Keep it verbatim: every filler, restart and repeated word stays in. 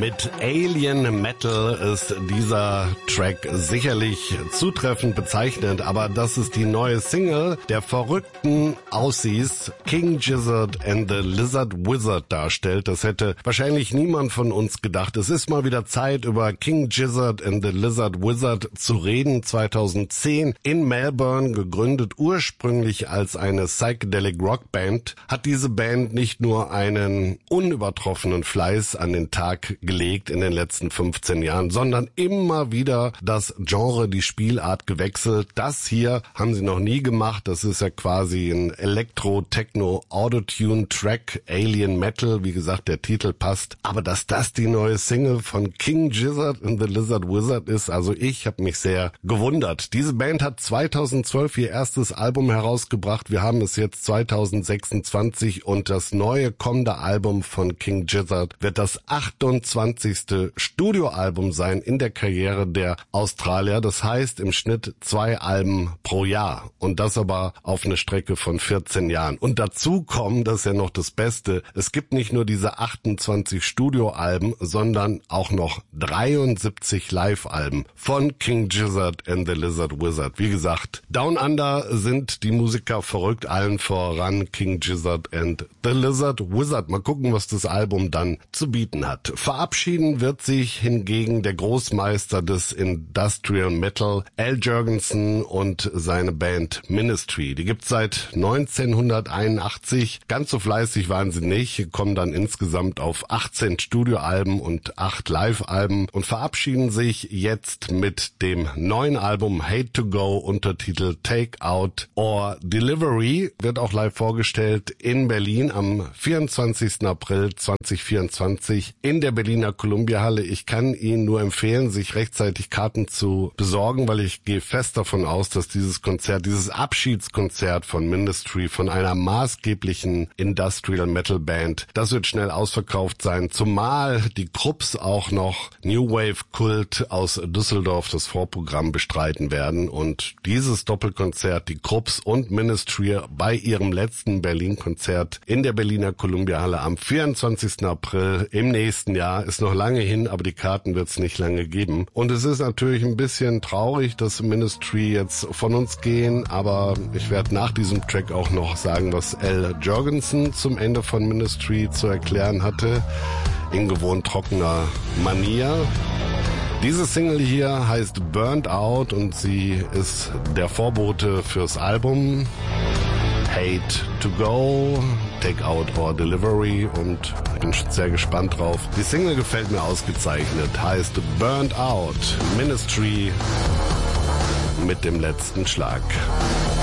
Mit Alien Metal ist dieser Track sicherlich zutreffend bezeichnend, aber das ist die neue Single der verrückten Aussies King Gizzard and the Lizard Wizard darstellt. Das hätte wahrscheinlich niemand von uns gedacht. Es ist mal wieder Zeit, über King Gizzard and the Lizard Wizard zu reden. zweitausendzehn in Melbourne gegründet, ursprünglich als eine Psychedelic Rock Band, hat diese Band nicht nur einen unübertroffenen Fleiß an den Tag gelegt in den letzten fünfzehn Jahren, sondern immer wieder das Genre, die Spielart gewechselt. Das hier haben sie noch nie gemacht. Das ist ja quasi ein Elektro-Techno-Autotune-Track, Alien Metal. Wie gesagt, der Titel passt. Aber dass das die neue Single von King Gizzard and the Lizard Wizard ist, also ich habe mich sehr gewundert. Diese Band hat zweitausendzwölf ihr erstes Album herausgebracht. Wir haben es jetzt zweitausendsechsundzwanzig und das neue kommende Album von King Gizzard wird das achtundzwanzigste Studioalbum sein in der Karriere der Australier. Das heißt im Schnitt zwei Alben pro Jahr und das aber auf eine Strecke von vierzehn Jahren. Und dazu kommen, das ist ja noch das Beste, es gibt nicht nur diese achtundzwanzig Studioalben, sondern auch noch dreiundsiebzig Live-Alben von King Gizzard and the Lizard Wizard. Wie gesagt, Down Under sind die Musiker verrückt, allen voran King Gizzard and the Lizard Wizard. Mal gucken, was das Album dann zu bieten hat. Verabschieden wird sich hingegen der Großmeister des Industrial Metal, Al Jourgensen und seine Band Ministry. Die gibt's seit neunzehnhunderteinundachtzig. Ganz so fleißig waren sie nicht, kommen dann insgesamt auf achtzehn Studioalben und acht Live-Alben und verabschieden sich jetzt mit dem neuen Album Hate to Go, Untertitel Take Out or Delivery, wird auch live vorgestellt in Berlin am vierundzwanzigsten April zweitausendvierundzwanzig in der Berliner Columbia-Halle. Ich kann Ihnen nur empfehlen, sich rechtzeitig Karten zu besorgen, weil ich gehe fest davon aus, dass dieses Konzert, dieses Abschiedskonzert von Ministry, von einer maßgeblichen Industrial Metal Band, das wird schnell ausverkauft sein, zumal die Krupps auch noch New Wave Kult aus Düsseldorf das Vorprogramm bestreiten werden und dieses Doppelkonzert, die Krupps und Ministry bei ihrem letzten Berlin-Konzert in der Berliner Columbia-Halle am vierundzwanzigsten April im nächsten Jahr, ist noch lange hin, aber die Karten wird es nicht lange geben. Und es ist natürlich ein bisschen traurig, dass Ministry jetzt von uns gehen, aber ich werde nach diesem Track auch noch sagen, was Al Jourgensen zum Ende von Ministry zu erklären hatte, in gewohnt trockener Manier. Diese Single hier heißt Burned Out und sie ist der Vorbote fürs Album Hate to Go, Take Out or Delivery und ich bin sehr gespannt drauf. Die Single gefällt mir ausgezeichnet, heißt Burned Out, Ministry mit dem letzten Schlag.